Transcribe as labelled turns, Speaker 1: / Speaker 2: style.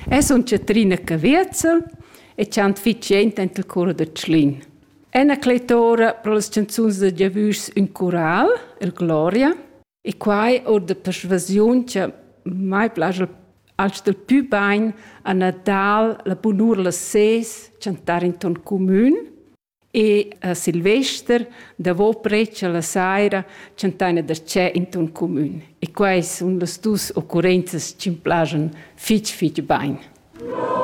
Speaker 1: Son Catrina Cavietzel e chant ficient entel coro de Tschlin. Una cleitora per le canzuns de Giavüs un coral, il Gloria, e quai or de persuasion che mai piace als del più bain a Nadal la bunur la ses cantar in ton comune e a Silvester da vo precia la saira cantaina da c'è in ton comune. E quai sun las dus occurrenzas ci plagen fich bain.